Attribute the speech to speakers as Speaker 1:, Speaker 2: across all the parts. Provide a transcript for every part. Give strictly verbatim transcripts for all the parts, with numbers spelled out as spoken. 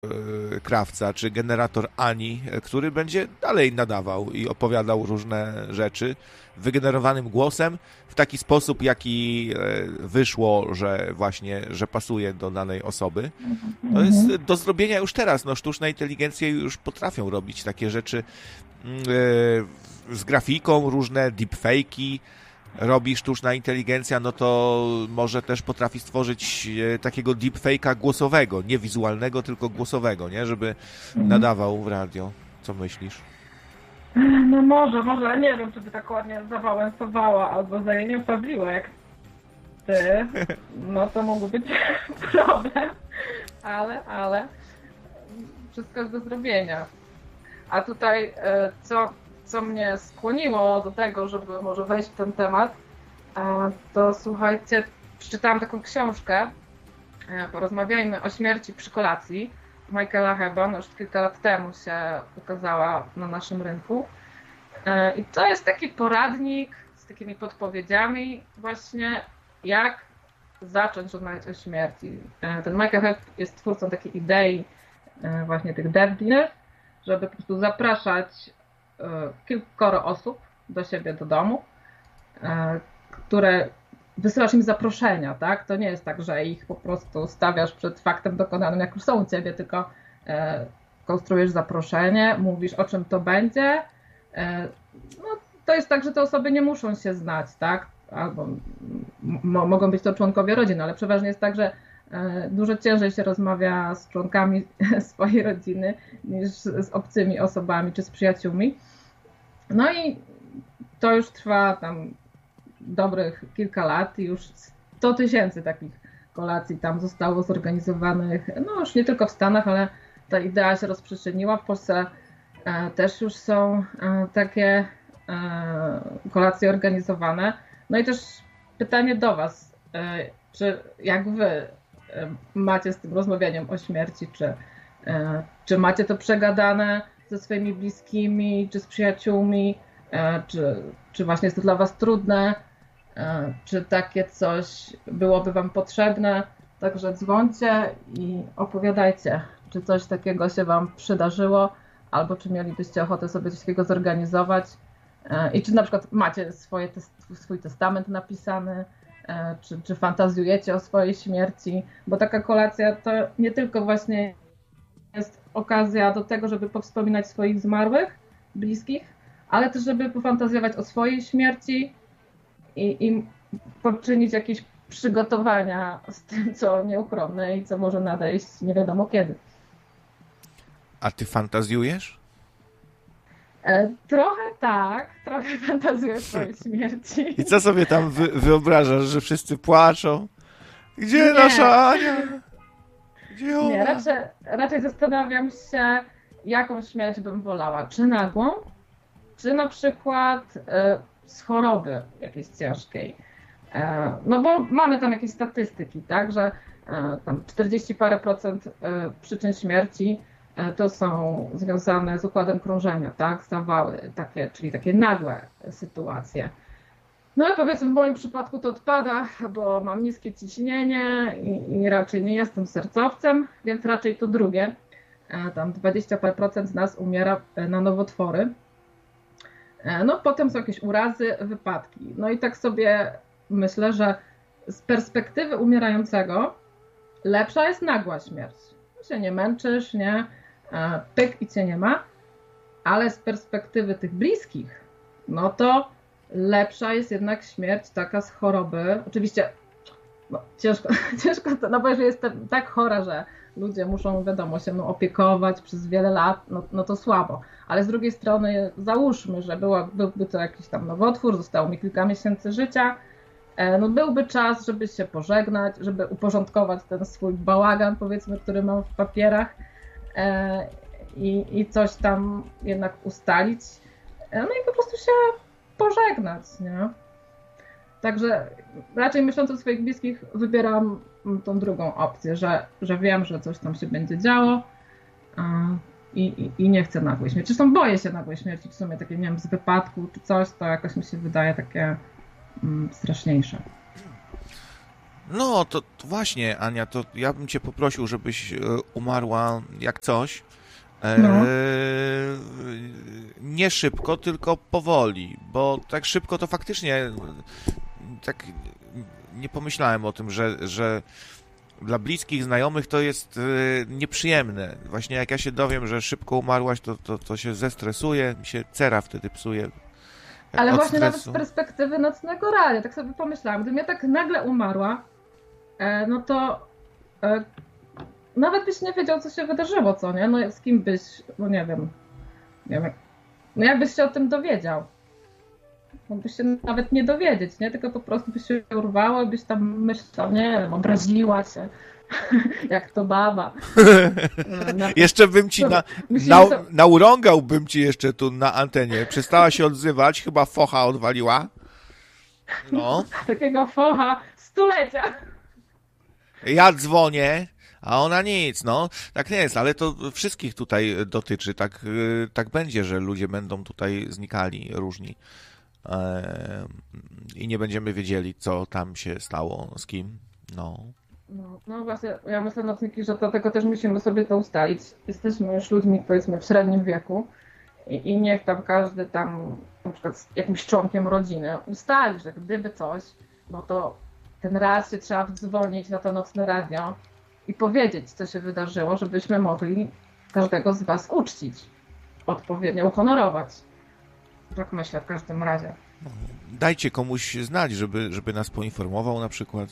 Speaker 1: Krawca, czy generator Ani, który będzie dalej nadawał i opowiadał różne rzeczy wygenerowanym głosem w taki sposób, jaki wyszło, że właśnie, że pasuje do danej osoby. To jest do zrobienia już teraz. No, sztuczne inteligencje już potrafią robić takie rzeczy z grafiką, różne deepfake'i robi sztuczna inteligencja, no to może też potrafi stworzyć takiego deepfake'a głosowego, nie wizualnego, tylko głosowego, nie? Żeby nadawał w radio. Co myślisz?
Speaker 2: No może, może, nie wiem, czy by tak ładnie zawałęsowała albo za jej nie wpadliła jak ty, no to mógł być problem, ale, ale wszystko jest do zrobienia. A tutaj co co mnie skłoniło do tego, żeby może wejść w ten temat, to słuchajcie, przeczytałam taką książkę, Porozmawiajmy o śmierci przy kolacji, Michaela Hebona, już kilka lat temu się ukazała na naszym rynku. I to jest taki poradnik z takimi podpowiedziami właśnie, jak zacząć rozmawiać o śmierci. Ten Michael Heb jest twórcą takiej idei właśnie tych death dinner, żeby po prostu zapraszać kilkoro osób do siebie, do domu, które wysyłasz im zaproszenia, tak? To nie jest tak, że ich po prostu stawiasz przed faktem dokonanym, jak już są u ciebie, tylko konstruujesz zaproszenie, mówisz, o czym to będzie. No, to jest tak, że te osoby nie muszą się znać, tak? Albo m- mogą być to członkowie rodziny, ale przeważnie jest tak, że dużo ciężej się rozmawia z członkami swojej rodziny niż z obcymi osobami czy z przyjaciółmi. No i to już trwa tam dobrych kilka lat i już sto tysięcy takich kolacji tam zostało zorganizowanych, no już nie tylko w Stanach, ale ta idea się rozprzestrzeniła. W Polsce też już są takie kolacje organizowane. No i też pytanie do Was, czy jak Wy macie z tym rozmawianiem o śmierci, czy, czy macie to przegadane ze swoimi bliskimi, czy z przyjaciółmi, czy, czy właśnie jest to dla Was trudne, czy takie coś byłoby Wam potrzebne. Także dzwońcie i opowiadajcie, czy coś takiego się Wam przydarzyło, albo czy mielibyście ochotę sobie coś takiego zorganizować i czy na przykład macie swoje, swój testament napisany, Czy, czy fantazjujecie o swojej śmierci, bo taka kolacja to nie tylko właśnie jest okazja do tego, żeby powspominać swoich zmarłych, bliskich, ale też żeby pofantazjować o swojej śmierci i, i poczynić jakieś przygotowania z tym, co nieuchronne i co może nadejść nie wiadomo kiedy.
Speaker 1: A ty fantazjujesz?
Speaker 2: Trochę tak, trochę fantazjuję o swojej śmierci.
Speaker 1: I co sobie tam wy, wyobrażasz, że wszyscy płaczą? Gdzie nie. nasza Ania? Gdzie ona?
Speaker 2: Nie, raczej, raczej zastanawiam się, jaką śmierć bym wolała. Czy nagłą, czy na przykład e, z choroby jakiejś ciężkiej. E, no bo mamy tam jakieś statystyki, tak, że e, tam czterdzieści parę procent e, przyczyn śmierci to są związane z układem krążenia, tak, zawały, takie, czyli takie nagłe sytuacje. No i powiedzmy w moim przypadku to odpada, bo mam niskie ciśnienie i, i raczej nie jestem sercowcem, więc raczej to drugie. Tam dwadzieścia parę procent z nas umiera na nowotwory. No potem są jakieś urazy, wypadki. No i tak sobie myślę, że z perspektywy umierającego lepsza jest nagła śmierć. Się nie męczysz, nie? Pyk i cię nie ma, ale z perspektywy tych bliskich, no to lepsza jest jednak śmierć taka z choroby. Oczywiście no, ciężko, ciężko to, no bo jeżeli jestem tak chora, że ludzie muszą, wiadomo, się mną opiekować przez wiele lat, no, no to słabo. Ale z drugiej strony załóżmy, że była, byłby to jakiś tam nowotwór, zostało mi kilka miesięcy życia, no byłby czas, żeby się pożegnać, żeby uporządkować ten swój bałagan, powiedzmy, który mam w papierach i, i coś tam jednak ustalić, no i po prostu się pożegnać, nie? Także raczej myśląc o swoich bliskich wybieram tą drugą opcję, że, że wiem, że coś tam się będzie działo i, i, i nie chcę nagłej śmierci. Zresztą boję się nagłej śmierci, w sumie takie, nie wiem, z wypadku czy coś, to jakoś mi się wydaje takie mm, straszniejsze.
Speaker 1: No, to, to właśnie, Ania, to ja bym cię poprosił, żebyś umarła jak coś. E,
Speaker 2: No.
Speaker 1: Nie szybko, tylko powoli, bo tak szybko to faktycznie tak nie pomyślałem o tym, że, że dla bliskich, znajomych to jest nieprzyjemne. Właśnie jak ja się dowiem, że szybko umarłaś, to, to, to się zestresuje, mi się cera wtedy psuje.
Speaker 2: Ale
Speaker 1: od
Speaker 2: właśnie
Speaker 1: stresu.
Speaker 2: nawet z perspektywy nocnego radia, tak sobie pomyślałam, gdybym ja tak nagle umarła, e, no to e, nawet byś nie wiedział, co się wydarzyło, co nie? No z kim byś, no nie wiem, nie wiem, no jakbyś się o tym dowiedział. Mógłbyś się nawet nie dowiedzieć, nie? Tylko po prostu byś się urwało i byś tam myślał, nie wiem, obraziła się, jak to baba. No,
Speaker 1: jeszcze bym ci na, na, naurągałbym ci jeszcze tu na antenie. Przestała się odzywać, chyba focha odwaliła. No.
Speaker 2: Takiego focha stulecia.
Speaker 1: Ja dzwonię, a ona nic, no. Tak nie jest, ale to wszystkich tutaj dotyczy. Tak, tak będzie, że ludzie będą tutaj znikali różni. I nie będziemy wiedzieli, co tam się stało, z kim. No.
Speaker 2: No, no właśnie, ja myślę, nocniki, że do tego też musimy sobie to ustalić. Jesteśmy już ludźmi, powiedzmy, w średnim wieku i, i niech tam każdy tam, na przykład z jakimś członkiem rodziny ustali, że gdyby coś, no to ten raz się trzeba dzwonić na to nocne radio i powiedzieć, co się wydarzyło, żebyśmy mogli każdego z was uczcić, odpowiednio uhonorować. Tak myślę w każdym razie.
Speaker 1: Dajcie komuś znać, żeby, żeby nas poinformował na przykład.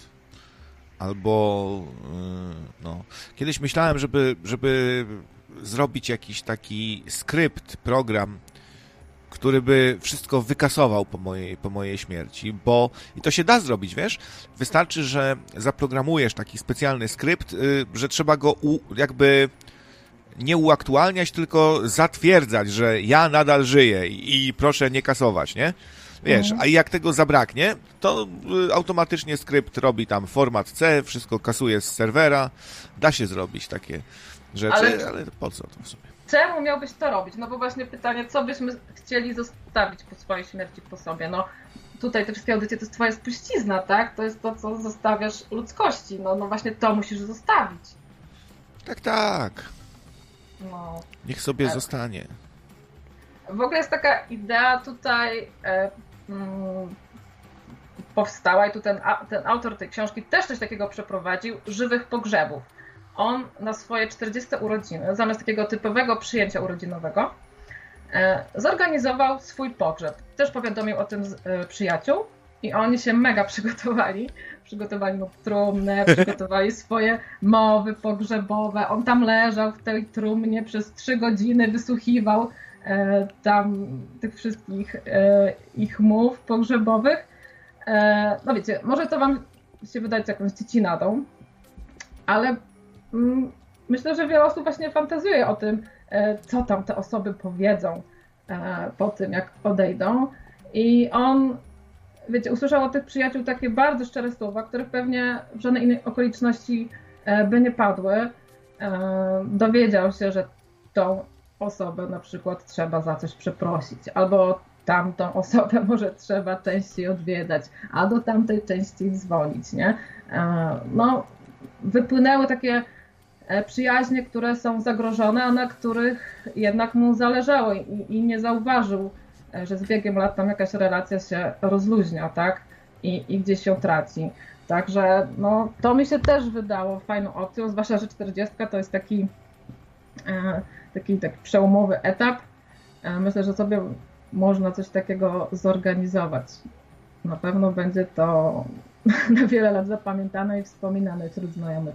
Speaker 1: Albo no. Kiedyś myślałem, żeby, żeby zrobić jakiś taki skrypt, program, który by wszystko wykasował po mojej, po mojej śmierci, bo i to się da zrobić, wiesz? Wystarczy, że zaprogramujesz taki specjalny skrypt, że trzeba go u, jakby nie uaktualniać, tylko zatwierdzać, że ja nadal żyję i, i proszę nie kasować, nie? Wiesz, a jak tego zabraknie, to automatycznie skrypt robi tam format C, wszystko kasuje z serwera, da się zrobić takie rzeczy, ale, ale po co to w sumie?
Speaker 2: Czemu miałbyś to robić? No bo właśnie pytanie, co byśmy chcieli zostawić po swojej śmierci po sobie? No tutaj te wszystkie audycje to jest twoja spuścizna, tak? To jest to, co zostawiasz ludzkości. No, no właśnie to musisz zostawić.
Speaker 1: Tak, tak.
Speaker 2: No.
Speaker 1: Niech sobie
Speaker 2: tak.
Speaker 1: zostanie.
Speaker 2: W ogóle jest taka idea tutaj e, mm, powstała i tu ten, ten autor tej książki też coś takiego przeprowadził, żywych pogrzebów. On na swoje czterdzieste urodziny, zamiast takiego typowego przyjęcia urodzinowego, e, zorganizował swój pogrzeb. Też powiadomił o tym z, e, przyjaciół i oni się mega przygotowali. Przygotowali mu trumnę, przygotowali swoje mowy pogrzebowe. On tam leżał w tej trumnie przez trzy godziny, wysłuchiwał e, tam tych wszystkich e, ich mów pogrzebowych. E, no wiecie, może to wam się wydać jakąś dziecinadą, ale mm, myślę, że wiele osób właśnie fantazjuje o tym, e, co tam te osoby powiedzą e, po tym, jak odejdą. I on, wiecie, usłyszał od tych przyjaciół takie bardzo szczere słowa, które pewnie w żadnej innej okoliczności e, by nie padły. E, dowiedział się, że tą osobę na przykład trzeba za coś przeprosić, albo tamtą osobę może trzeba częściej odwiedzać, a do tamtej częściej dzwonić, nie? E, no, wypłynęły takie przyjaźnie, które są zagrożone, a na których jednak mu zależało i, i nie zauważył, że z biegiem lat tam jakaś relacja się rozluźnia, tak? I, i gdzieś się traci. Także no, to mi się też wydało fajną opcją, zwłaszcza, że czterdziestka to jest taki, e, taki, taki przełomowy etap. E, myślę, że sobie można coś takiego zorganizować. Na pewno będzie to na wiele lat zapamiętane i wspominane wśród znajomych.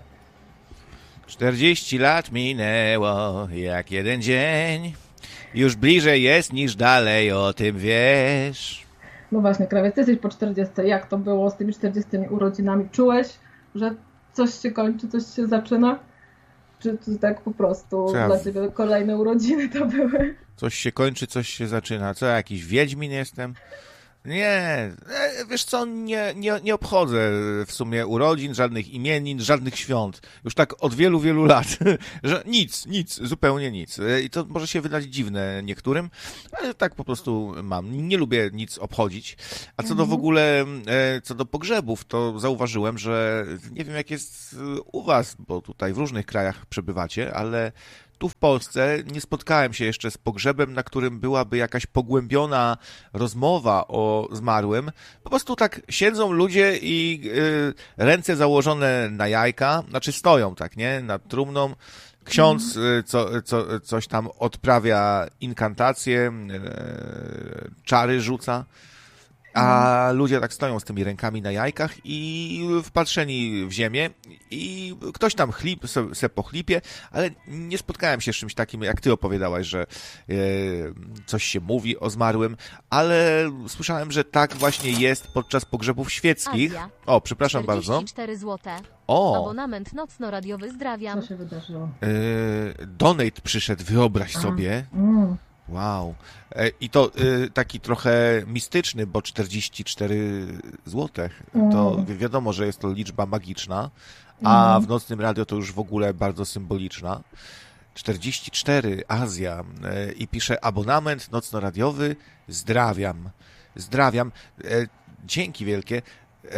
Speaker 1: czterdzieści lat minęło jak jeden dzień. Już bliżej jest niż dalej, o tym wiesz.
Speaker 2: No właśnie, Krawiec, ty jesteś po czterdziestce. Jak to było z tymi czterdziestymi urodzinami? Czułeś, że coś się kończy, coś się zaczyna? Czy, czy tak po prostu
Speaker 1: Co ja...
Speaker 2: dla ciebie kolejne urodziny to były?
Speaker 1: Coś się kończy, coś się zaczyna. Co, jakiś wiedźmin jestem? Nie, e, wiesz co, nie, nie, nie obchodzę w sumie urodzin, żadnych imienin, żadnych świąt. Już tak od wielu, wielu lat. Że nic, nic, zupełnie nic. E, I to może się wydać dziwne niektórym, ale tak po prostu mam. Nie lubię nic obchodzić. A co do w ogóle, e, co do pogrzebów, to zauważyłem, że nie wiem jak jest u was, bo tutaj w różnych krajach przebywacie, ale tu w Polsce nie spotkałem się jeszcze z pogrzebem, na którym byłaby jakaś pogłębiona rozmowa o zmarłym. Po prostu tak siedzą ludzie i y, ręce założone na jajka, znaczy stoją tak, nie? Nad trumną. Ksiądz y, co, co, coś tam odprawia inkantacje, y, czary rzuca. A ludzie tak stoją z tymi rękami na jajkach i wpatrzeni w ziemię i ktoś tam chlip, se, se pochlipie, ale nie spotkałem się z czymś takim, jak ty opowiadałaś, że e, coś się mówi o zmarłym, ale słyszałem, że tak właśnie jest podczas pogrzebów świeckich.
Speaker 3: Azja.
Speaker 1: O, przepraszam bardzo.
Speaker 3: czterdzieści cztery złote.
Speaker 1: O,
Speaker 3: Abonament nocno-radiowy, zdrawiam.
Speaker 2: Co się wydarzyło?
Speaker 1: e, donate przyszedł, wyobraź
Speaker 2: A.
Speaker 1: sobie.
Speaker 2: Mm.
Speaker 1: Wow. E, I to y, taki trochę mistyczny, bo czterdzieści cztery złote. To
Speaker 2: Mm.
Speaker 1: wi- wiadomo, że jest to liczba magiczna, a
Speaker 2: Mhm.
Speaker 1: w Nocnym Radio to już w ogóle bardzo symboliczna. czterdzieści cztery, Azja. E, I pisze abonament nocno-radiowy. Zdrawiam. Zdrawiam. E, dzięki wielkie. E,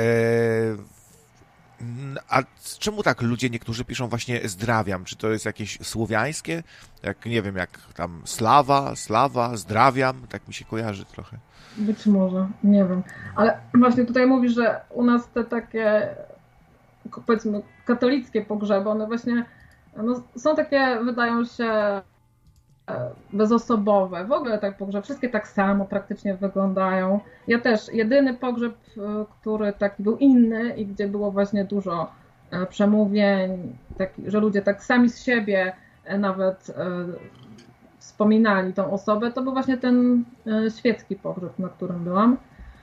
Speaker 1: n- a c- czemu tak ludzie niektórzy piszą właśnie zdrawiam? Czy to jest jakieś słowiańskie? Jak, nie wiem, jak tam slawa, slawa, zdrawiam, tak mi się kojarzy trochę.
Speaker 2: Być może, nie wiem. Ale właśnie tutaj mówisz, że u nas te takie, powiedzmy, katolickie pogrzeby, one właśnie no, są takie, wydają się e, bezosobowe. W ogóle tak pogrzeb, wszystkie tak samo praktycznie wyglądają. Ja też, jedyny pogrzeb, e, który taki był inny i gdzie było właśnie dużo e, przemówień, taki, że ludzie tak sami z siebie e, nawet e, wspominali tą osobę, to był właśnie ten e, świecki pogrzeb, na którym byłam.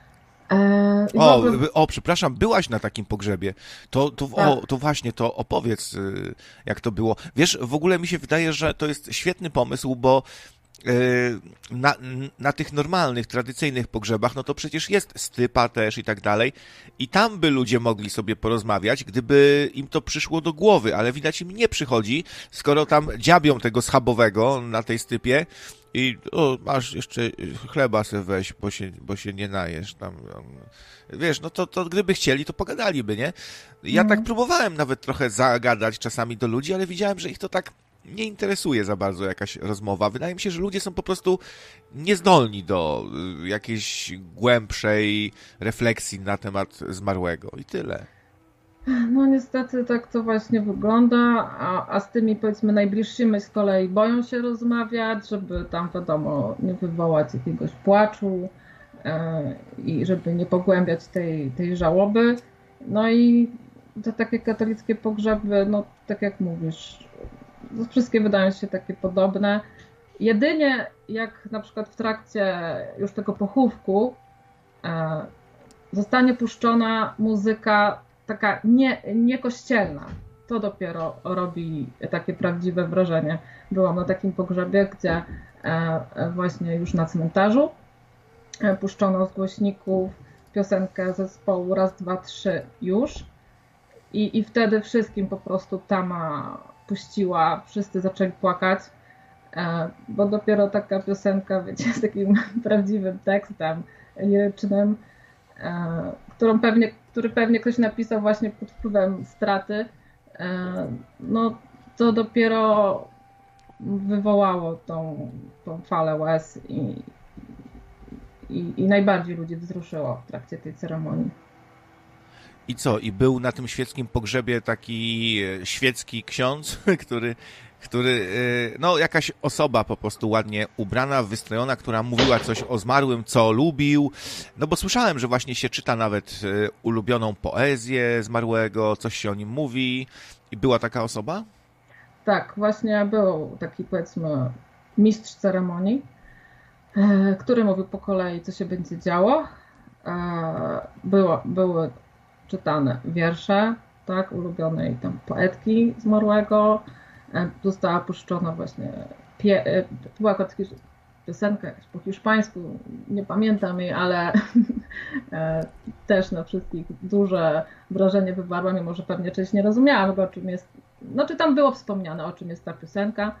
Speaker 2: E, i w
Speaker 1: O,
Speaker 2: ogóle-
Speaker 1: wy- o, przepraszam, byłaś na takim pogrzebie. To, to,
Speaker 2: Tak.
Speaker 1: o, to właśnie, to opowiedz, y, jak to było. Wiesz, w ogóle mi się wydaje, że to jest świetny pomysł, bo y, na, na tych normalnych, tradycyjnych pogrzebach, no to przecież jest stypa też i tak dalej. I tam by ludzie mogli sobie porozmawiać, gdyby im to przyszło do głowy, ale widać im nie przychodzi, skoro tam dziabią tego schabowego na tej stypie. I o, masz jeszcze chleba se weź, bo się, bo się nie najesz tam. Wiesz, no to, to gdyby chcieli, to pogadaliby, nie? Ja
Speaker 2: Mhm.
Speaker 1: tak próbowałem nawet trochę zagadać czasami do ludzi, ale widziałem, że ich to tak nie interesuje za bardzo jakaś rozmowa. Wydaje mi się, że ludzie są po prostu niezdolni do y, jakiejś głębszej refleksji na temat zmarłego i tyle.
Speaker 2: No niestety tak to właśnie wygląda, a, a z tymi powiedzmy najbliższymi z kolei boją się rozmawiać, żeby tam wiadomo nie wywołać jakiegoś płaczu e, i żeby nie pogłębiać tej, tej żałoby. No i te takie katolickie pogrzeby, no tak jak mówisz, no, wszystkie wydają się takie podobne. Jedynie jak na przykład w trakcie już tego pochówku e, zostanie puszczona muzyka taka nie, niekościelna. To dopiero robi takie prawdziwe wrażenie. Byłam na takim pogrzebie, gdzie e, właśnie już na cmentarzu e, puszczono z głośników piosenkę zespołu raz, dwa, trzy już. I, i wtedy wszystkim po prostu tama puściła, wszyscy zaczęli płakać, e, bo dopiero taka piosenka, wiecie, z takim prawdziwym tekstem lirycznym, e, którą pewnie, który pewnie ktoś napisał właśnie pod wpływem straty, e, no to dopiero wywołało tą, tą falę łez i, i, i najbardziej ludzi wzruszyło w trakcie tej ceremonii.
Speaker 1: I co? I był na tym świeckim pogrzebie taki e, świecki ksiądz, który, który, e, no jakaś osoba po prostu ładnie ubrana, wystrojona, która mówiła coś o zmarłym, co lubił. No bo słyszałem, że właśnie się czyta nawet e, ulubioną poezję zmarłego, coś się o nim mówi. I była taka osoba?
Speaker 2: Tak, właśnie był taki powiedzmy mistrz ceremonii, e, który mówił po kolei, co się będzie działo. E, było, były czytane wiersze, tak, ulubionej tam poetki zmarłego. E, Została puszczona właśnie, pie, e, była taki piosenkę po hiszpańsku, nie pamiętam jej, ale też na wszystkich duże wrażenie wywarła, mimo że pewnie część nie rozumiałam, o czym jest, znaczy tam było wspomniane, o czym jest ta piosenka.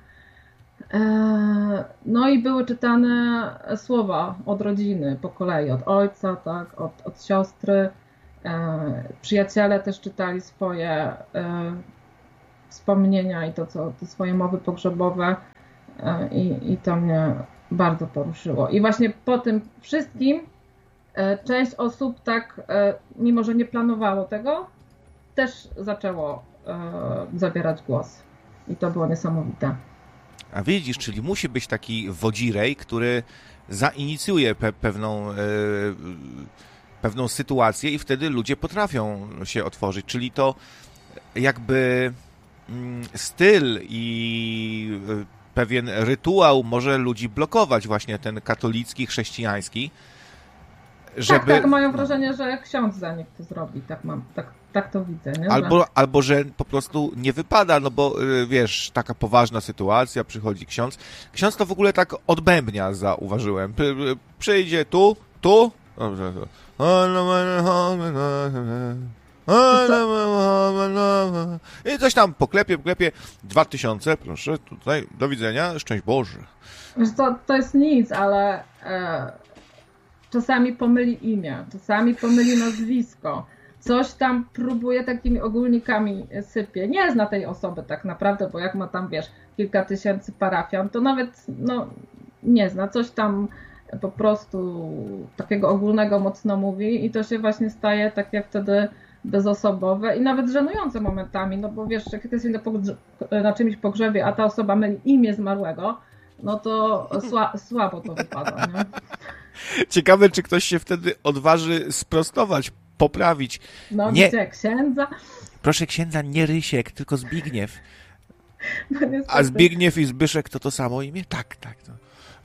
Speaker 2: No i były czytane słowa od rodziny po kolei, od ojca, tak, od, od siostry. Przyjaciele też czytali swoje wspomnienia i to, co, te swoje mowy pogrzebowe i, i to mnie bardzo poruszyło. I właśnie po tym wszystkim część osób tak, mimo że nie planowało tego, też zaczęło zabierać głos. I to było niesamowite.
Speaker 1: A widzisz, czyli musi być taki wodzirej, który zainicjuje pe- pewną, e, pewną sytuację i wtedy ludzie potrafią się otworzyć. Czyli to jakby mm, styl i pewien rytuał może ludzi blokować, właśnie ten katolicki, chrześcijański. Żeby...
Speaker 2: Tak, tak, mają wrażenie, że ksiądz za nich to zrobi, tak mam, tak, tak to widzę. Nie?
Speaker 1: Albo,
Speaker 2: że...
Speaker 1: albo, że po prostu nie wypada, no bo wiesz, taka poważna sytuacja, przychodzi ksiądz. Ksiądz to w ogóle tak odbębnia, zauważyłem. Przyjdzie tu, tu. Dobrze, tu. I coś tam poklepie, poklepie. Dwa tysiące, proszę, tutaj, do widzenia, szczęść Boże.
Speaker 2: Wiesz co, to jest nic, ale... E... Czasami pomyli imię, czasami pomyli nazwisko, coś tam próbuje takimi ogólnikami sypie. Nie zna tej osoby tak naprawdę, bo jak ma tam, wiesz, kilka tysięcy parafian, to nawet no, nie zna, coś tam po prostu takiego ogólnego mocno mówi i to się właśnie staje takie wtedy bezosobowe i nawet żenujące momentami, no bo wiesz, jak jesteś na, pogrze- na czymś pogrzebie, a ta osoba myli imię zmarłego, no to sła- słabo to wypada, nie?
Speaker 1: Ciekawe, czy ktoś się wtedy odważy sprostować, poprawić.
Speaker 2: No
Speaker 1: nie.
Speaker 2: Wiecie, księdza.
Speaker 1: Proszę księdza, nie Rysiek, tylko Zbigniew.
Speaker 2: No,
Speaker 1: a Zbigniew i Zbyszek to to samo imię? Tak, tak. To.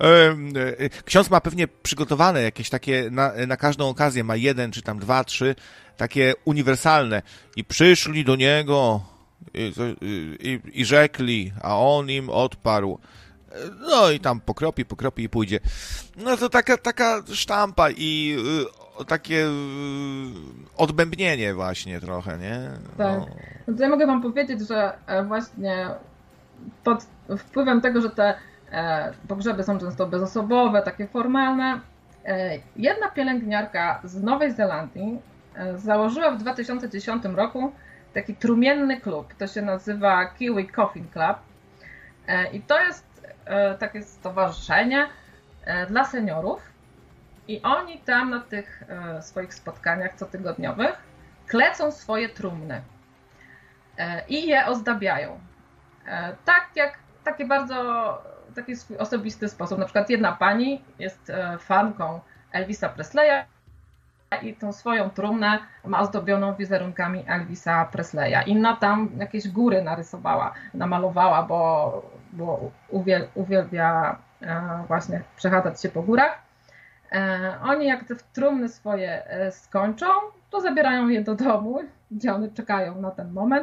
Speaker 1: Ksiądz ma pewnie przygotowane jakieś takie na, na każdą okazję, ma jeden czy tam dwa, trzy, takie uniwersalne. I przyszli do niego i, i, i rzekli, a on im odparł. No i tam pokropi, pokropi i pójdzie. No to taka, taka sztampa i y, takie y, odbębnienie właśnie trochę, nie? No.
Speaker 2: Tak. No to ja mogę wam powiedzieć, że właśnie pod wpływem tego, że te e, pogrzeby są często bezosobowe, takie formalne, e, jedna pielęgniarka z Nowej Zelandii e, założyła w dwa tysiące dziesiątym roku taki trumienny klub. To się nazywa Kiwi Coffin Club. E, I to jest takie stowarzyszenie dla seniorów i oni tam na tych swoich spotkaniach cotygodniowych klecą swoje trumny i je ozdabiają. Tak jak taki bardzo taki swój osobisty sposób. Na przykład jedna pani jest fanką Elvisa Presleya i tą swoją trumnę ma ozdobioną wizerunkami Elvisa Presleya. Inna tam jakieś góry narysowała, namalowała, bo, bo uwiel, uwielbia właśnie przechadzać się po górach. Oni jak te trumny swoje skończą, to zabierają je do domu, gdzie one czekają na ten moment.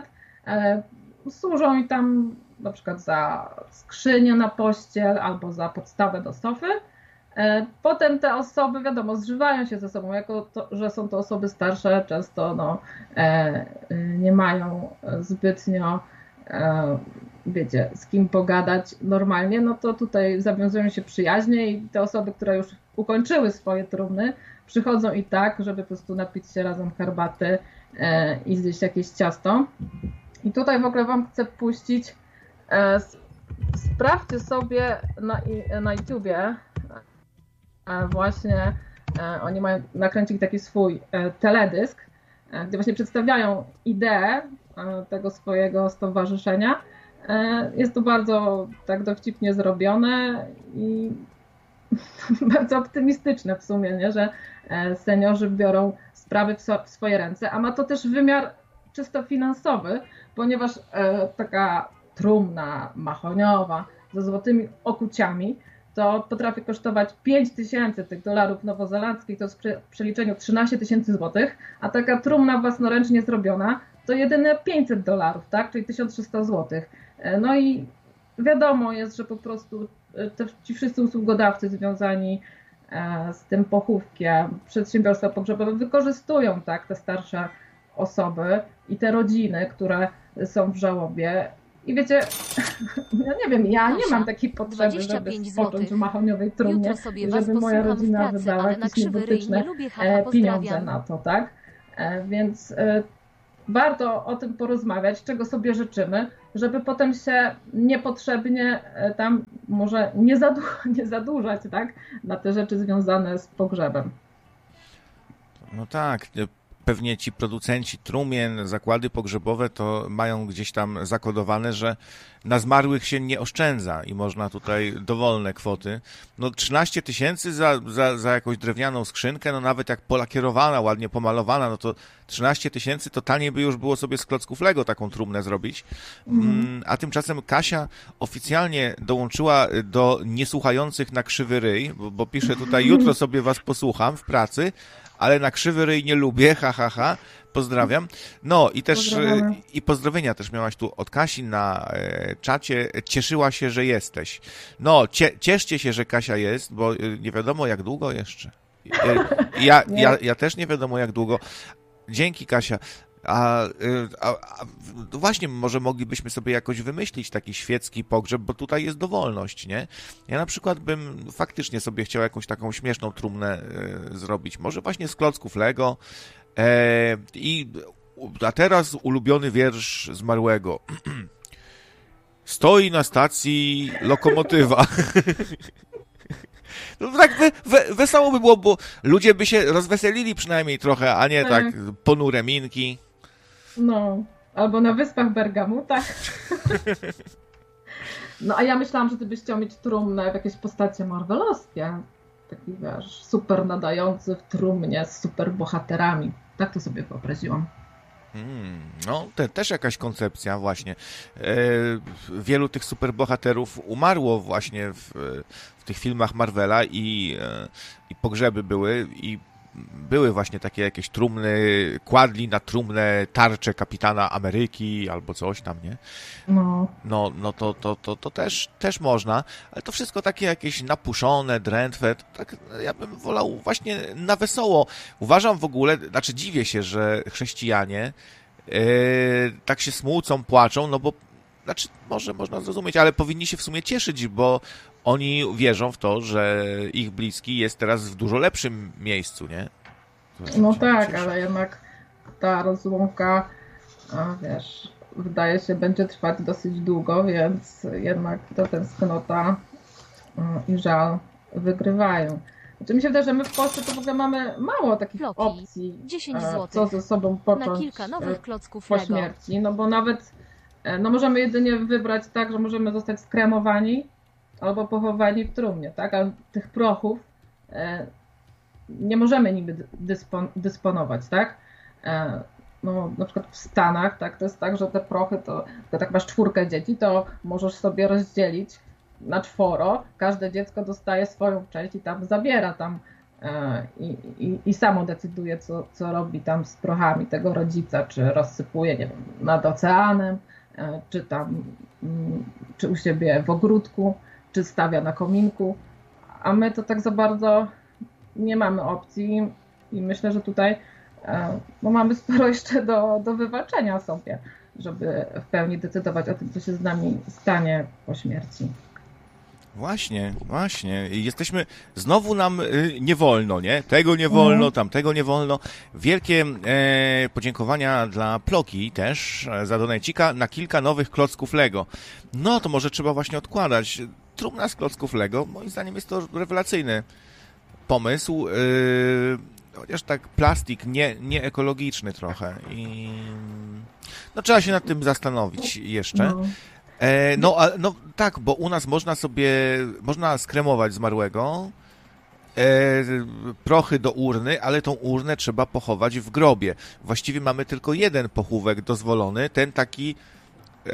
Speaker 2: Służą i tam na przykład za skrzynię na pościel albo za podstawę do sofy. Potem te osoby, wiadomo, zżywają się ze sobą, jako to, że są to osoby starsze, często no, e, nie mają zbytnio, e, wiecie, z kim pogadać normalnie, no to tutaj zawiązują się przyjaźnie i te osoby, które już ukończyły swoje trumny, przychodzą i tak, żeby po prostu napić się razem herbaty e, i zjeść jakieś ciasto. I tutaj w ogóle wam chcę puścić, e, sprawdźcie sobie na, na YouTubie, właśnie oni mają nakręcić taki swój teledysk, gdzie właśnie przedstawiają ideę tego swojego stowarzyszenia. Jest to bardzo tak dowcipnie zrobione i bardzo optymistyczne w sumie, nie? Że seniorzy biorą sprawy w, so, w swoje ręce, a ma to też wymiar czysto finansowy, ponieważ taka trumna mahoniowa ze złotymi okuciami to potrafi kosztować pięć tysięcy tych dolarów nowozelandzkich, to jest przy przeliczeniu trzynaście tysięcy złotych, a taka trumna własnoręcznie zrobiona to jedyne pięćset dolarów, tak? Czyli tysiąc trzysta złotych. No i wiadomo jest, że po prostu te, ci wszyscy usługodawcy związani z tym pochówkiem, przedsiębiorstwa pogrzebowe wykorzystują tak te starsze osoby i te rodziny, które są w żałobie. I wiecie, ja nie wiem, ja nie mam takiej potrzeby, żeby spocząć w mahoniowej trumnie, żeby moja rodzina pracy, wydała jakieś niebotyczne pieniądze na to, tak? Więc warto o tym porozmawiać, czego sobie życzymy, żeby potem się niepotrzebnie tam może nie, zadu- nie zadłużać, tak? Na te rzeczy związane z pogrzebem.
Speaker 1: No tak, pewnie ci producenci trumien, zakłady pogrzebowe to mają gdzieś tam zakodowane, że na zmarłych się nie oszczędza i można tutaj dowolne kwoty. No trzynaście tysięcy za, za, za jakąś drewnianą skrzynkę, no nawet jak polakierowana, ładnie pomalowana, no to trzynaście tysięcy to taniej by już było sobie z klocków Lego taką trumnę zrobić. Mm. A tymczasem Kasia oficjalnie dołączyła do niesłuchających na krzywy ryj, bo, bo pisze tutaj, jutro sobie was posłucham w pracy, ale na krzywy ryj nie lubię, ha, ha, ha. Pozdrawiam. No i też i pozdrowienia też miałaś tu od Kasi na e, czacie. Cieszyła się, że jesteś. No, cie, cieszcie się, że Kasia jest, bo nie wiadomo jak długo jeszcze. E, ja, ja, ja też nie wiadomo jak długo. Dzięki, Kasia. A, a, a właśnie może moglibyśmy sobie jakoś wymyślić taki świecki pogrzeb, bo tutaj jest dowolność, nie? Ja na przykład bym faktycznie sobie chciał jakąś taką śmieszną trumnę e, zrobić. Może właśnie z klocków Lego. E, i, a teraz ulubiony wiersz zmarłego. Stoi na stacji lokomotywa. No tak we, we, wesoło by było, bo ludzie by się rozweselili przynajmniej trochę, a nie tak, tak ponure minki.
Speaker 2: No, albo na wyspach Bergamutach. No a ja myślałam, że ty byś chciał mieć trumnę w jakieś postacie marvelowskie. Taki wiesz, super nadający w trumnie z super bohaterami. Tak to sobie wyobraziłam.
Speaker 1: Hmm, no, te, też jakaś koncepcja właśnie. E, wielu tych superbohaterów umarło właśnie w, w tych filmach Marvela i, e, i pogrzeby były i były właśnie takie jakieś trumny, kładli na trumnę tarczę Kapitana Ameryki albo coś tam, nie?
Speaker 2: No,
Speaker 1: no, no to, to, to, to też, też można, ale to wszystko takie jakieś napuszone, drętwe, tak ja bym wolał właśnie na wesoło. Uważam w ogóle, znaczy dziwię się, że chrześcijanie yy, tak się smucą, płaczą, no bo znaczy może można zrozumieć, ale powinni się w sumie cieszyć, bo oni wierzą w to, że ich bliski jest teraz w dużo lepszym miejscu, nie?
Speaker 2: No tak, cieszy. Ale jednak ta rozłąka, a wiesz, wydaje się, będzie trwać dosyć długo, więc jednak ta tęsknota i żal wygrywają. Znaczy mi się wydaje, że my w Polsce to w ogóle mamy mało takich
Speaker 3: Floki.
Speaker 2: opcji,
Speaker 3: dziesięć złotych.
Speaker 2: Co ze sobą począć
Speaker 3: na kilka nowych klocków
Speaker 2: po
Speaker 3: Lego.
Speaker 2: śmierci, no bo nawet no możemy jedynie wybrać tak, że możemy zostać skremowani albo pochowani w trumnie, tak? Ale tych prochów e, nie możemy nimi dyspon, dysponować, tak? E, no, na przykład w Stanach, tak, to jest tak, że te prochy, to, to tak masz czwórkę dzieci, to możesz sobie rozdzielić na czworo, każde dziecko dostaje swoją część i tam zabiera tam e, i, i, i samo decyduje, co, co robi tam z prochami tego rodzica, czy rozsypuje, nie wiem, nad oceanem, e, czy tam, m, czy u siebie w ogródku, czy stawia na kominku, a my to tak za bardzo nie mamy opcji i myślę, że tutaj no, mamy sporo jeszcze do, do wywalczenia sobie, żeby w pełni decydować o tym, co się z nami stanie po śmierci.
Speaker 1: Właśnie, właśnie. Jesteśmy, znowu nam y, nie wolno, nie? Tego nie wolno, mm. tamtego nie wolno. Wielkie e, podziękowania dla Ploki też e, za donajcika na kilka nowych klocków Lego. No to może trzeba właśnie odkładać. Trumna z klocków Lego, moim zdaniem jest to rewelacyjny pomysł. Yy, chociaż tak plastik nie, nie ekologiczny trochę. I no trzeba się nad tym zastanowić jeszcze.
Speaker 2: No.
Speaker 1: E, no, a, no tak, bo u nas można sobie, można skremować zmarłego, e, prochy do urny, ale tą urnę trzeba pochować w grobie. Właściwie mamy tylko jeden pochówek dozwolony, ten taki, e,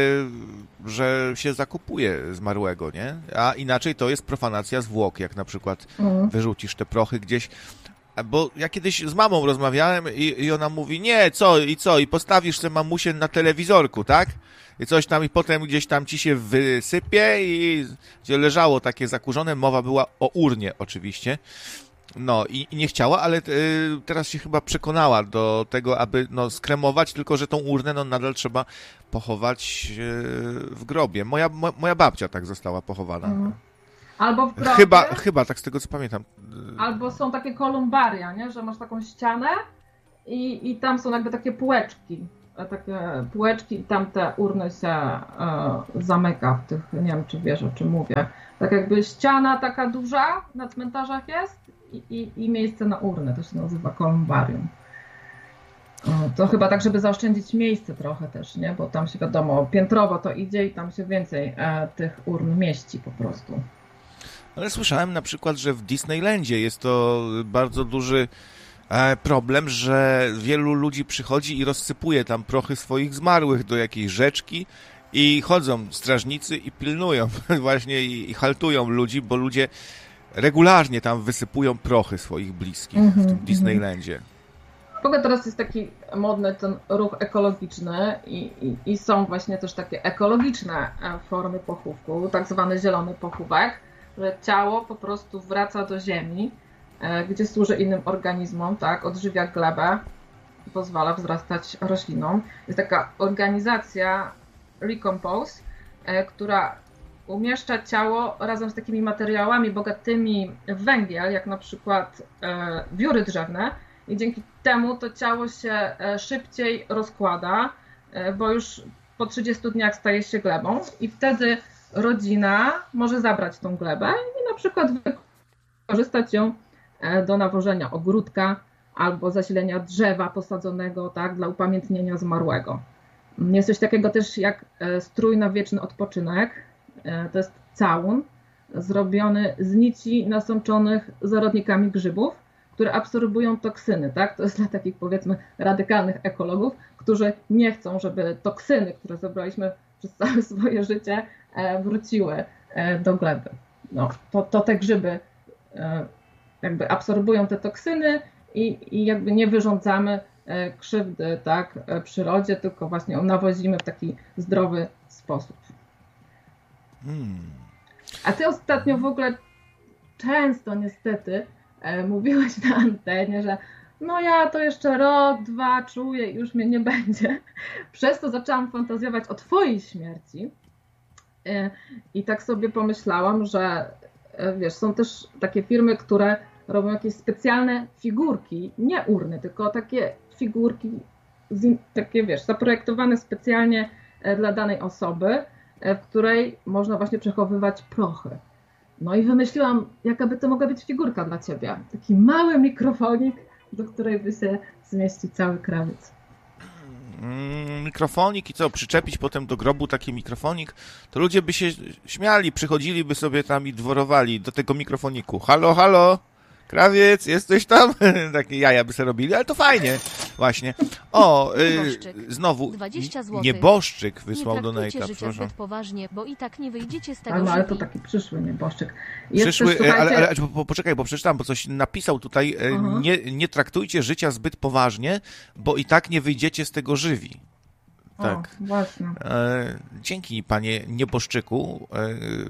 Speaker 1: że się zakupuje zmarłego, nie? A inaczej to jest profanacja zwłok, jak na przykład mm. wyrzucisz te prochy gdzieś. Bo ja kiedyś z mamą rozmawiałem i, i ona mówi, nie, co, i co, i postawisz sobie mamusię na telewizorku, tak? I coś tam, i potem gdzieś tam ci się wysypie i gdzie leżało takie zakurzone, mowa była o urnie oczywiście. No i, i nie chciała, ale y, teraz się chyba przekonała do tego, aby no, skremować, tylko że tą urnę no, nadal trzeba pochować y, w grobie. Moja, mo, moja babcia tak została pochowana.
Speaker 2: Mhm. Albo w grobie,
Speaker 1: Chyba, chyba, tak z tego co pamiętam.
Speaker 2: albo są takie kolumbaria, nie? Że masz taką ścianę i, i tam są jakby takie półeczki. Takie półeczki i tam te urny się e, zamyka w tych, nie wiem czy wiesz o czym mówię. Tak jakby ściana taka duża na cmentarzach jest i, i, i miejsce na urny, to się nazywa kolumbarium. O, to chyba tak, żeby zaoszczędzić miejsce trochę też, nie? Bo tam się wiadomo, piętrowo to idzie i tam się więcej e, tych urn mieści po prostu.
Speaker 1: Ale słyszałem na przykład, że w Disneylandzie jest to bardzo duży problem, że wielu ludzi przychodzi i rozsypuje tam prochy swoich zmarłych do jakiejś rzeczki i chodzą strażnicy i pilnują właśnie i, i haltują ludzi, bo ludzie regularnie tam wysypują prochy swoich bliskich mm-hmm, w tym Disneylandzie.
Speaker 2: W ogóle teraz jest taki modny ten ruch ekologiczny i, i, i są właśnie też takie ekologiczne formy pochówku, tak zwany zielony pochówek, że ciało po prostu wraca do ziemi, gdzie służy innym organizmom, tak, odżywia glebę, pozwala wzrastać roślinom. Jest taka organizacja Recompose, która umieszcza ciało razem z takimi materiałami bogatymi w węgiel, jak na przykład wióry drzewne i dzięki temu to ciało się szybciej rozkłada, bo już po trzydziestu dniach staje się glebą i wtedy rodzina może zabrać tą glebę i na przykład wykorzystać ją do nawożenia ogródka albo zasilenia drzewa posadzonego, tak, dla upamiętnienia zmarłego. Jest coś takiego też jak strój na wieczny odpoczynek. To jest całun zrobiony z nici nasączonych zarodnikami grzybów, które absorbują toksyny. Tak? To jest dla takich powiedzmy radykalnych ekologów, którzy nie chcą, żeby toksyny, które zebraliśmy przez całe swoje życie, wróciły do gleby. No, to, to te grzyby jakby absorbują te toksyny i, i jakby nie wyrządzamy krzywdy, tak, przyrodzie, tylko właśnie ją nawozimy w taki zdrowy sposób. Hmm. A ty ostatnio w ogóle często niestety mówiłeś na antenie, że no ja to jeszcze rok, dwa czuję i już mnie nie będzie. Przez to zaczęłam fantazjować o twojej śmierci i tak sobie pomyślałam, że wiesz, są też takie firmy, które robią jakieś specjalne figurki, nie urny, tylko takie figurki, takie wiesz, zaprojektowane specjalnie dla danej osoby, w której można właśnie przechowywać prochy. No i wymyśliłam, jaka by to mogła być figurka dla ciebie. Taki mały mikrofonik, do której by się zmieścił cały krawiec.
Speaker 1: Mm, mikrofonik i co, przyczepić potem do grobu taki mikrofonik, to ludzie by się śmiali, przychodziliby sobie tam i dworowali do tego mikrofoniku. Halo, halo, krawiec, jesteś tam? Takie jaja by sobie robili, ale to fajnie, właśnie. O, y, znowu,
Speaker 3: dwadzieścia złotych.
Speaker 1: nieboszczyk wysłał
Speaker 3: nie
Speaker 1: donate'a.
Speaker 3: Nie traktujcie życia zbyt poważnie, bo i tak nie wyjdziecie z tego
Speaker 2: ale, ale
Speaker 3: żywi.
Speaker 2: to taki przyszły nieboszczyk. Jest
Speaker 1: przyszły,
Speaker 2: też, słuchajcie...
Speaker 1: ale, ale po, poczekaj, bo przeczytałem, bo coś napisał tutaj, uh-huh. nie, nie traktujcie życia zbyt poważnie, bo i tak nie wyjdziecie z tego żywi. Tak.
Speaker 2: O, właśnie.
Speaker 1: E, dzięki, panie nieboszczyku. E,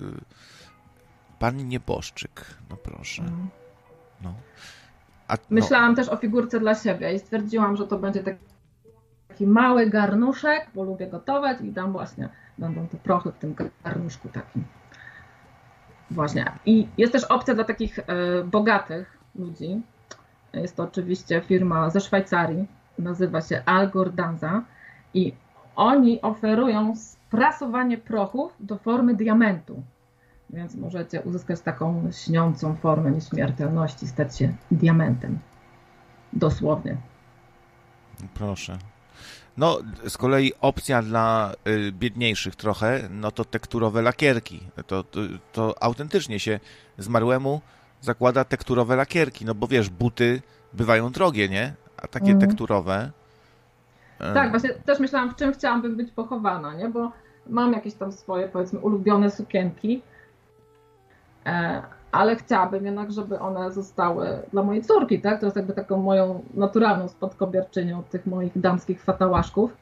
Speaker 1: pan nieboszczyk, no proszę. Mm. No. A, no.
Speaker 2: Myślałam też o figurce dla siebie i stwierdziłam, że to będzie taki, taki mały garnuszek, bo lubię gotować i tam właśnie będą te prochy w tym garnuszku takim. Właśnie. I jest też opcja dla takich y, bogatych ludzi. Jest to oczywiście firma ze Szwajcarii, nazywa się Algordanza i oni oferują sprasowanie prochów do formy diamentu. Więc możecie uzyskać taką śniącą formę nieśmiertelności, stać się diamentem. Dosłownie.
Speaker 1: Proszę. No, z kolei opcja dla y, biedniejszych trochę, no to tekturowe lakierki. To, to, to autentycznie się zmarłemu zakłada tekturowe lakierki, no bo wiesz, buty bywają drogie, nie? A takie mm. tekturowe... Y...
Speaker 2: Tak, właśnie też myślałam, w czym chciałabym być pochowana, nie? Bo mam jakieś tam swoje, powiedzmy, ulubione sukienki, ale chciałabym jednak, żeby one zostały dla mojej córki, tak? To jest jakby taką moją naturalną spadkobierczynią tych moich damskich fatałaszków.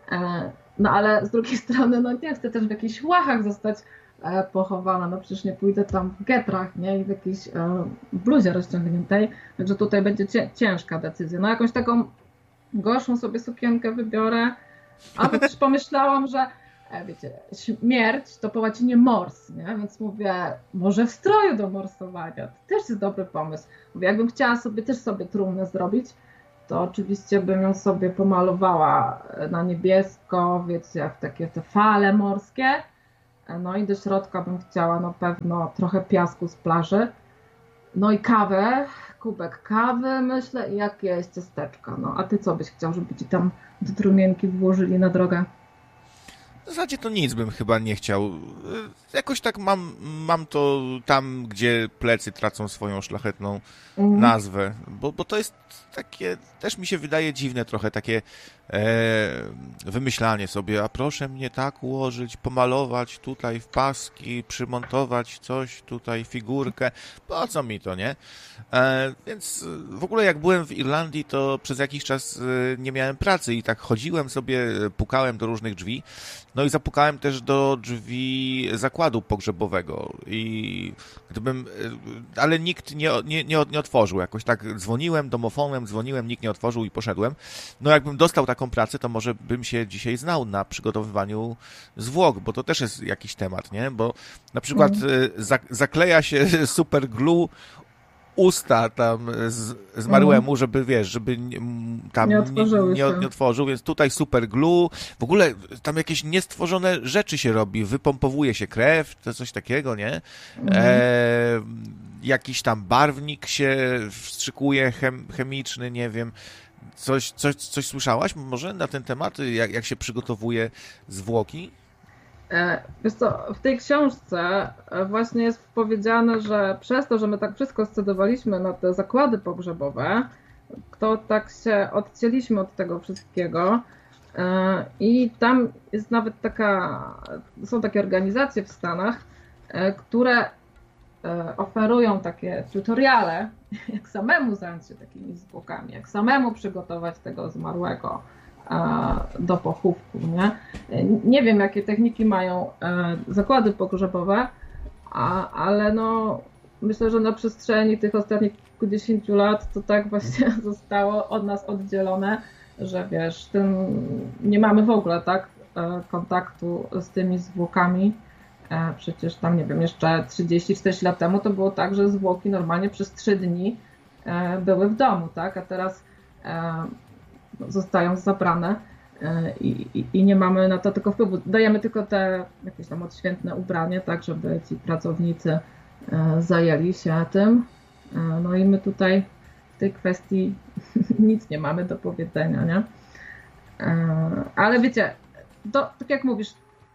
Speaker 2: No ale z drugiej strony, no nie chcę też w jakichś łachach zostać pochowana, no przecież nie pójdę tam w getrach, nie, i w jakiejś bluzie rozciągniętej, także tutaj będzie ciężka decyzja. No jakąś taką gorszą sobie sukienkę wybiorę, ale też pomyślałam, że wiecie, śmierć to po łacinie mors, nie? Więc mówię, może w stroju do morsowania, to też jest dobry pomysł. Mówię, jakbym chciała sobie też sobie trumnę zrobić, to oczywiście bym ją sobie pomalowała na niebiesko, wiecie, w takie te fale morskie, no i do środka bym chciała na pewno trochę piasku z plaży, no i kawę, kubek kawy, myślę, i jakieś ciasteczka. No a ty co byś chciał, żeby ci tam do trumienki włożyli na drogę?
Speaker 1: W zasadzie to nic bym chyba nie chciał. Jakoś tak mam, mam to tam, gdzie plecy tracą swoją szlachetną mm. nazwę, bo, bo to jest takie, też mi się wydaje dziwne trochę, takie e, wymyślanie sobie, a proszę mnie tak ułożyć, pomalować tutaj w paski, przymontować coś tutaj, figurkę, po co mi to, nie? E, więc w ogóle jak byłem w Irlandii, to przez jakiś czas nie miałem pracy i tak chodziłem sobie, pukałem do różnych drzwi, no i zapukałem też do drzwi zakładu pogrzebowego i gdybym, ale nikt nie, nie, nie, nie otworzył, jakoś tak dzwoniłem domofonem, dzwoniłem, nikt nie otworzył i poszedłem. No jakbym dostał taką pracę, to może bym się dzisiaj znał na przygotowywaniu zwłok, bo to też jest jakiś temat, nie? Bo na przykład mm. zakleja się super glue usta tam z, zmarłemu, żeby, wiesz, żeby tam
Speaker 2: nie,
Speaker 1: nie, nie, nie otworzył, więc tutaj super glue, w ogóle tam jakieś niestworzone rzeczy się robi, wypompowuje się krew, to coś takiego, nie? Mhm. E, jakiś tam barwnik się wstrzykuje chem, chemiczny, nie wiem, coś, coś, coś słyszałaś może na ten temat, jak, jak się przygotowuje zwłoki?
Speaker 2: Wiesz co, w tej książce właśnie jest powiedziane, że przez to, że my tak wszystko scedowaliśmy na te zakłady pogrzebowe, to tak się odcięliśmy od tego wszystkiego i tam jest nawet taka, są takie organizacje w Stanach, które oferują takie tutoriale, jak samemu zająć się takimi zwłokami, jak samemu przygotować tego zmarłego do pochówku, nie? Nie wiem, jakie techniki mają zakłady pogrzebowe, a, ale no myślę, że na przestrzeni tych ostatnich kilkudziesięciu lat to tak właśnie zostało od nas oddzielone, że wiesz, tym nie mamy w ogóle tak kontaktu z tymi zwłokami. Przecież tam, nie wiem, jeszcze trzydzieści czterdzieści lat temu to było tak, że zwłoki normalnie przez trzy dni były w domu, tak? A teraz zostają zabrane i, i, i nie mamy na to tylko wpływu. Dajemy tylko te jakieś tam odświętne ubranie, tak, żeby ci pracownicy zajęli się tym. No i my tutaj w tej kwestii nic nie mamy do powiedzenia, nie? Ale wiecie, to, tak jak mówisz,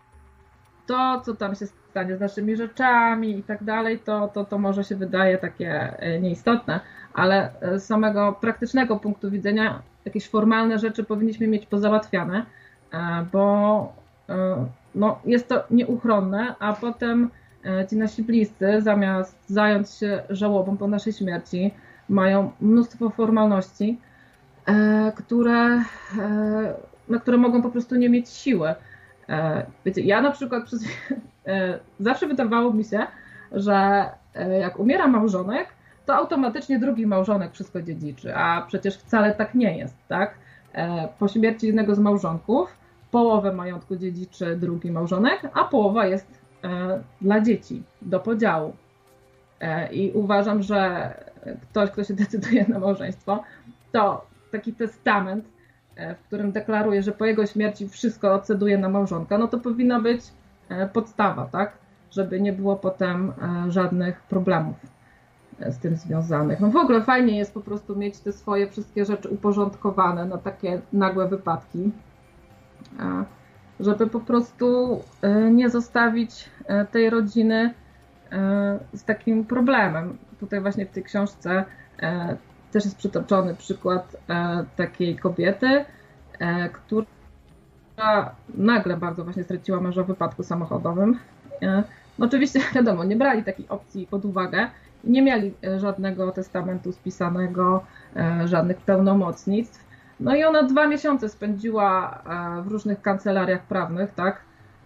Speaker 2: to, co tam się stanie z naszymi rzeczami i tak dalej, to, to, to może się wydaje takie nieistotne, ale z samego praktycznego punktu widzenia jakieś formalne rzeczy powinniśmy mieć pozałatwiane, bo no, jest to nieuchronne, a potem ci nasi bliscy, zamiast zająć się żałobą po naszej śmierci, mają mnóstwo formalności, które, na które mogą po prostu nie mieć siły. Wiecie, ja na przykład przez, zawsze wydawało mi się, że jak umiera małżonek, to automatycznie drugi małżonek wszystko dziedziczy, a przecież wcale tak nie jest, tak? Po śmierci jednego z małżonków połowę majątku dziedziczy drugi małżonek, a połowa jest dla dzieci do podziału. I uważam, że ktoś, kto się decyduje na małżeństwo, to taki testament, w którym deklaruje, że po jego śmierci wszystko odceduje na małżonka, no to powinna być podstawa, tak? Żeby nie było potem żadnych problemów z tym związanych. No w ogóle fajnie jest po prostu mieć te swoje wszystkie rzeczy uporządkowane na takie nagłe wypadki, żeby po prostu nie zostawić tej rodziny z takim problemem. Tutaj właśnie w tej książce też jest przytoczony przykład takiej kobiety, która nagle bardzo właśnie straciła męża w wypadku samochodowym. No oczywiście wiadomo, nie brali takiej opcji pod uwagę nie mieli żadnego testamentu spisanego, żadnych pełnomocnictw. No i ona dwa miesiące spędziła w różnych kancelariach prawnych, tak,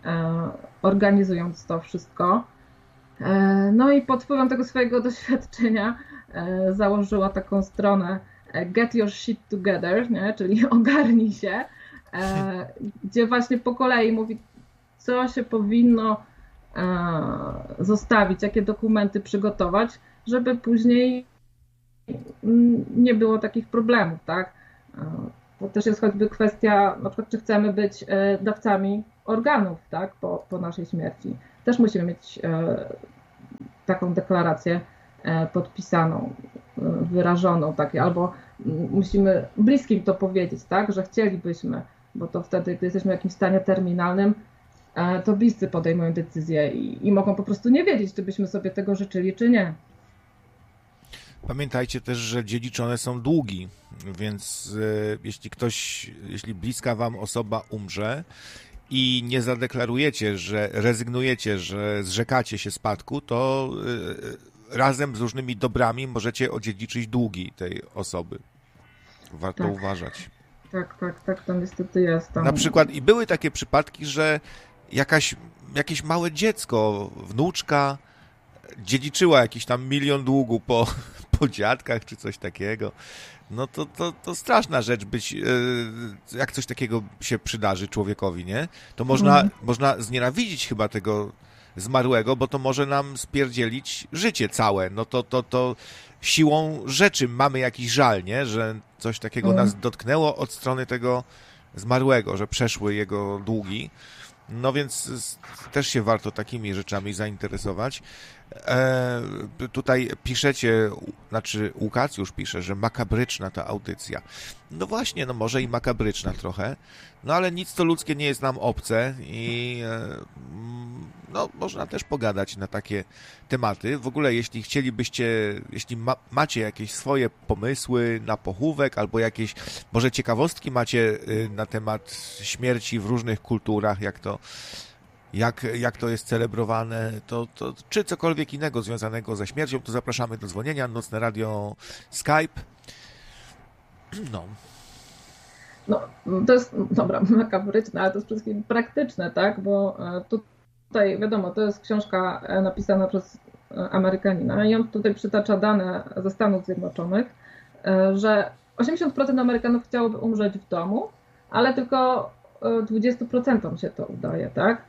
Speaker 2: organizując to wszystko. No i pod wpływem tego swojego doświadczenia założyła taką stronę Get Your Shit Together, nie? Czyli ogarnij się, gdzie właśnie po kolei mówi, co się powinno zostawić, jakie dokumenty przygotować, żeby później nie było takich problemów, tak? To też jest choćby kwestia, na przykład, czy chcemy być dawcami organów, tak, po, po naszej śmierci. Też musimy mieć taką deklarację podpisaną, wyrażoną, tak, albo musimy bliskim to powiedzieć, tak, że chcielibyśmy, bo to wtedy, gdy jesteśmy w jakimś stanie terminalnym, to bliscy podejmują decyzję i, i mogą po prostu nie wiedzieć, czy byśmy sobie tego życzyli, czy nie.
Speaker 1: Pamiętajcie też, że dziedziczone są długi, więc e, jeśli ktoś, jeśli bliska wam osoba umrze i nie zadeklarujecie, że rezygnujecie, że zrzekacie się spadku, to e, razem z różnymi dobrami możecie odziedziczyć długi tej osoby. Warto tak uważać.
Speaker 2: Tak, tak, tak, to niestety jest. Tam...
Speaker 1: Na przykład i były takie przypadki, że jakaś, jakieś małe dziecko, wnuczka dziedziczyła jakiś tam milion długu po, po dziadkach czy coś takiego. No to, to, to straszna rzecz być, jak coś takiego się przydarzy człowiekowi, nie? To można, mm. można znienawidzić chyba tego zmarłego, bo to może nam spierdzielić życie całe. No to, to, to siłą rzeczy mamy jakiś żal, nie? Że coś takiego mm. nas dotknęło od strony tego zmarłego, że przeszły jego długi. No więc też się warto takimi rzeczami zainteresować. E, tutaj piszecie, znaczy Łukacjusz pisze, że makabryczna ta audycja. No właśnie, no może i makabryczna trochę, no ale nic to ludzkie nie jest nam obce i e, no można też pogadać na takie tematy. W ogóle jeśli chcielibyście, jeśli ma, macie jakieś swoje pomysły na pochówek albo jakieś może ciekawostki macie na temat śmierci w różnych kulturach, jak to Jak, jak to jest celebrowane, to, to, czy cokolwiek innego związanego ze śmiercią, to zapraszamy do dzwonienia. Nocne Radio Skype. No.
Speaker 2: No, to jest, dobra, makabryczne, ale to jest przede wszystkim praktyczne, tak? Bo tutaj, wiadomo, to jest książka napisana przez Amerykanina i on tutaj przytacza dane ze Stanów Zjednoczonych, że osiemdziesiąt procent Amerykanów chciałoby umrzeć w domu, ale tylko dwadzieścia procent się to udaje, tak?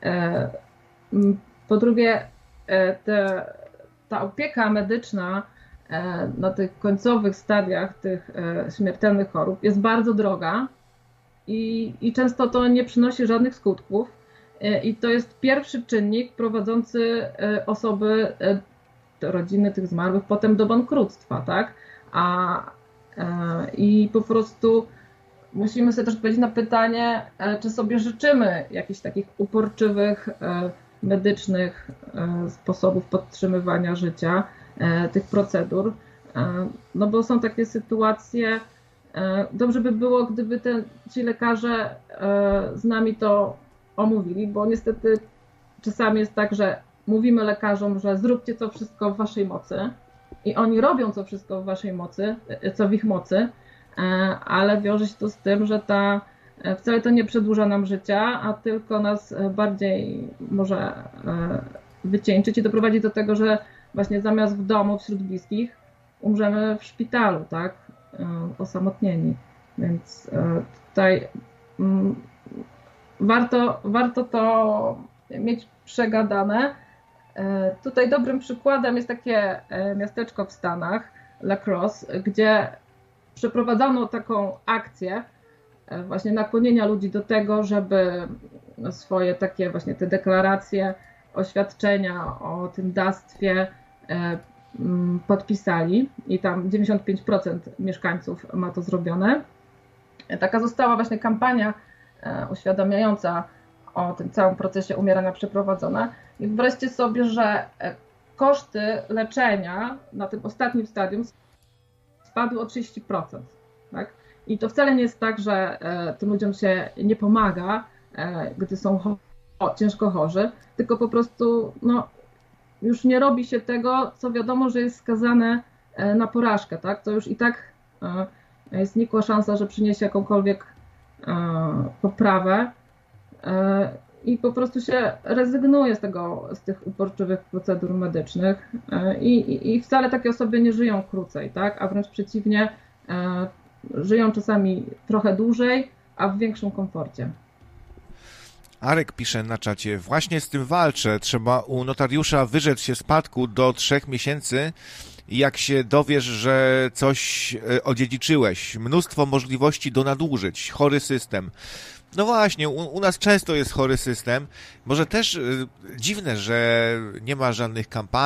Speaker 2: Po drugie, te, ta opieka medyczna na tych końcowych stadiach tych śmiertelnych chorób jest bardzo droga i, i często to nie przynosi żadnych skutków i to jest pierwszy czynnik prowadzący osoby, rodziny tych zmarłych potem do bankructwa, tak? A, i po prostu musimy sobie też odpowiedzieć na pytanie, czy sobie życzymy jakichś takich uporczywych, medycznych sposobów podtrzymywania życia, tych procedur. No bo są takie sytuacje, dobrze by było, gdyby te, ci lekarze z nami to omówili, bo niestety czasami jest tak, że mówimy lekarzom, że zróbcie co wszystko w waszej mocy i oni robią co wszystko w waszej mocy, co w ich mocy, ale wiąże się to z tym, że ta, wcale to nie przedłuża nam życia, a tylko nas bardziej może wycieńczyć i doprowadzić do tego, że właśnie zamiast w domu wśród bliskich umrzemy w szpitalu, tak, osamotnieni. Więc tutaj warto, warto to mieć przegadane. Tutaj dobrym przykładem jest takie miasteczko w Stanach, La Crosse, gdzie przeprowadzano taką akcję właśnie nakłonienia ludzi do tego, żeby swoje takie właśnie te deklaracje, oświadczenia o tym dawstwie podpisali i tam dziewięćdziesiąt pięć procent mieszkańców ma to zrobione. Taka została właśnie kampania uświadamiająca o tym całym procesie umierania przeprowadzona. I wyobraźcie sobie, że koszty leczenia na tym ostatnim stadium spadły o trzydzieści procent. Tak? I to wcale nie jest tak, że tym ludziom się nie pomaga, gdy są cho- ciężko chorzy, tylko po prostu no, już nie robi się tego, co wiadomo, że jest skazane na porażkę, tak? To już i tak jest nikła szansa, że przyniesie jakąkolwiek poprawę i po prostu się rezygnuje z tego, z tych uporczywych procedur medycznych i, i, i wcale takie osoby nie żyją krócej, tak? A wręcz przeciwnie, żyją czasami trochę dłużej, a w większym komforcie.
Speaker 1: Arek pisze na czacie, właśnie z tym walczę, trzeba u notariusza wyrzec się spadku do trzech miesięcy, jak się dowiesz, że coś odziedziczyłeś. Mnóstwo możliwości do nadużyć, chory system. No właśnie, u, u nas często jest chory system. Może też y, dziwne, że nie ma żadnych kampanii,